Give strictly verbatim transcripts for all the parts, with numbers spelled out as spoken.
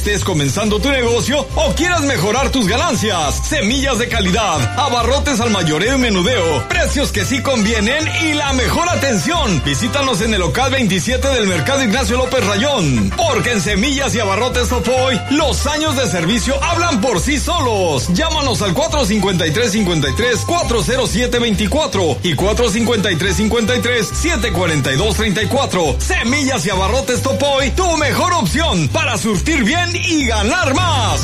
Estés comenzando tu negocio o quieras mejorar tus ganancias. Semillas de calidad, abarrotes al mayoreo y menudeo, precios que sí convienen y la mejor atención. Visítanos en el local veintisiete del Mercado Ignacio López Rayón. Porque en Semillas y Abarrotes Topoy, los años de servicio hablan por sí solos. Llámanos al cuatro cinco tres cinco tres, cuatro cero siete dos cuatro y cuatro cinco tres cinco tres, siete cuatro dos tres cuatro. Semillas y Abarrotes Topoy, tu mejor opción para surtir bien y ganar más.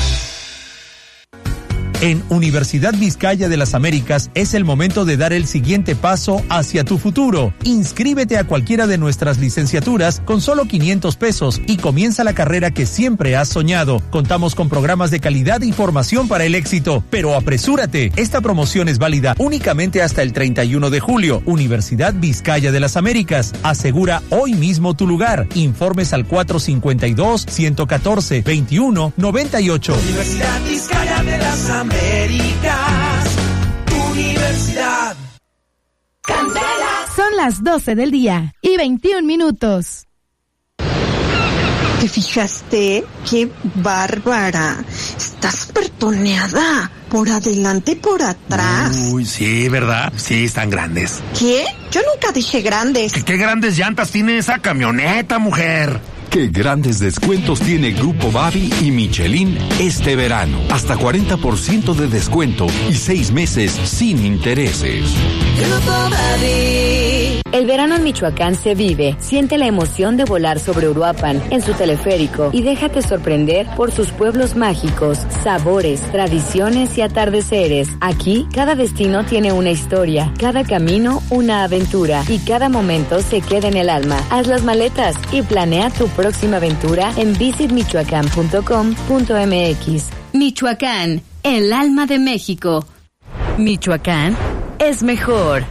En Universidad Vizcaya de las Américas es el momento de dar el siguiente paso hacia tu futuro. Inscríbete a cualquiera de nuestras licenciaturas con solo quinientos pesos y comienza la carrera que siempre has soñado. Contamos con programas de calidad y formación para el éxito, pero apresúrate. Esta promoción es válida únicamente hasta el treinta y uno de julio. Universidad Vizcaya de las Américas. Asegura hoy mismo tu lugar. Informes al cuatro cinco dos, uno uno cuatro, veintiuno noventa y ocho. Universidad Vizcaya de las Américas. Américas, Universidad Candela. Son las doce del día y veintiún minutos. ¿Te fijaste? ¡Qué bárbara! Estás súper toneada. Por adelante y por atrás. Uy, sí, ¿verdad? Sí, están grandes. ¿Qué? Yo nunca dije grandes. ¿Qué, qué grandes llantas tiene esa camioneta, mujer? Qué grandes descuentos tiene Grupo Bavi y Michelin este verano. Hasta cuarenta por ciento de descuento y seis meses sin intereses. Grupo Bavi. El verano en Michoacán se vive. Siente la emoción de volar sobre Uruapan en su teleférico y déjate sorprender por sus pueblos mágicos, sabores, tradiciones y atardeceres. Aquí, cada destino tiene una historia, cada camino una aventura y cada momento se queda en el alma. Haz las maletas y planea tu próxima aventura en visit michoacán punto com punto m x. Michoacán, el alma de México. Michoacán es mejor.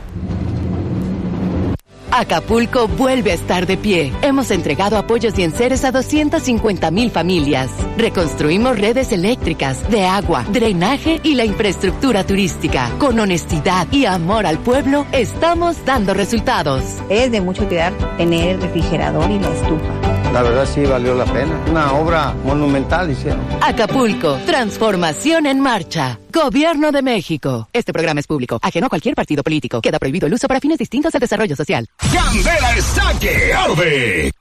Acapulco vuelve a estar de pie. Hemos entregado apoyos y enseres a doscientas cincuenta mil familias. Reconstruimos redes eléctricas, de agua, drenaje y la infraestructura turística. Con honestidad y amor al pueblo, estamos dando resultados. Es de mucha utilidad tener el refrigerador y la estufa. La verdad sí valió la pena. Una obra monumental hicieron. Acapulco, transformación en marcha. Gobierno de México. Este programa es público, ajeno a cualquier partido político. Queda prohibido el uso para fines distintos al desarrollo social. ¡Candela está que arde!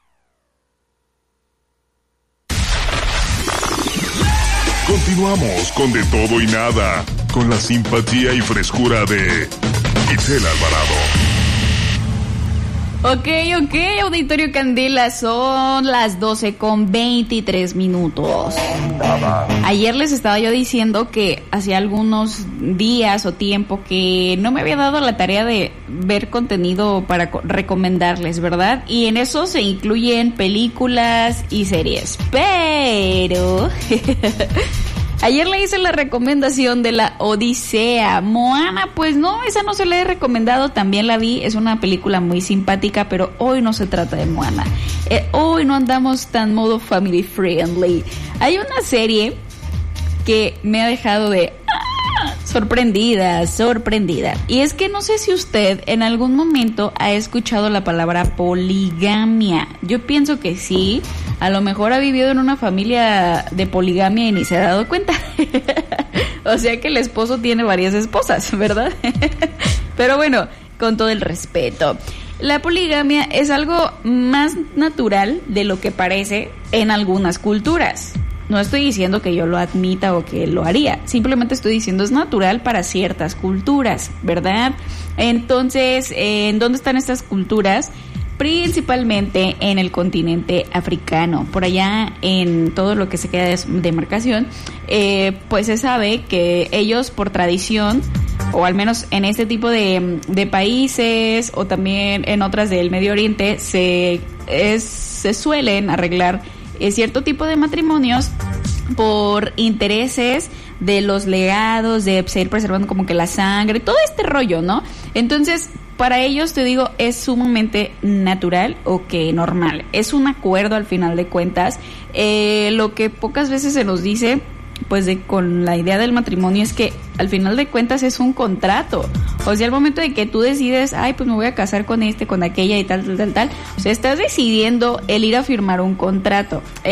Continuamos con De Todo y Nada, con la simpatía y frescura de Itzel Alvarado. Ok, ok, Auditorio Candela, son las doce con veintitrés minutos. Ayer les estaba yo diciendo que hacía algunos días o tiempo que no me había dado la tarea de ver contenido para recomendarles, ¿verdad? Y en eso se incluyen películas y series, pero... Ayer le hice la recomendación de la Odisea. Moana, pues no, esa no se la he recomendado, también la vi, es una película muy simpática, pero hoy no se trata de Moana. Eh, hoy no andamos tan modo family friendly. Hay una serie que me ha dejado de... ¡Ah! Sorprendida, sorprendida. Y es que no sé si usted en algún momento ha escuchado la palabra poligamia. Yo pienso que sí. A lo mejor ha vivido en una familia de poligamia y ni se ha dado cuenta. O sea que el esposo tiene varias esposas, ¿verdad? Pero bueno, con todo el respeto. La poligamia es algo más natural de lo que parece en algunas culturas. No estoy diciendo que yo lo admita o que lo haría, simplemente estoy diciendo es natural para ciertas culturas, ¿verdad? Entonces, ¿en dónde están estas culturas? Principalmente en el continente africano, por allá en todo lo que se queda de demarcación, eh, pues se sabe que ellos por tradición, o al menos en este tipo de, de países o también en otras del Medio Oriente, se, es, se suelen arreglar eh, cierto tipo de matrimonios por intereses de los legados, de seguir preservando como que la sangre, todo este rollo, ¿no? Entonces, para ellos, te digo, es sumamente natural o que normal. Es un acuerdo al final de cuentas. Eh, lo que pocas veces se nos dice, pues de con la idea del matrimonio, es que al final de cuentas es un contrato. O sea, al momento de que tú decides, ay, pues me voy a casar con este, con aquella y tal, tal, tal, tal, o sea, estás decidiendo el ir a firmar un contrato.